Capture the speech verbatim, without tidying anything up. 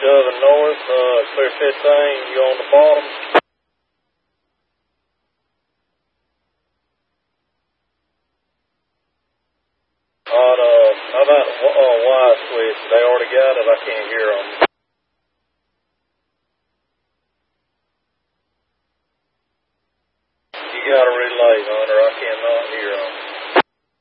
Southern North, uh, clear fifteen, you on the bottom. On, uh, how about uh, Y switch? They already got it, I can't hear them. You got a relay, Hunter, I cannot hear them.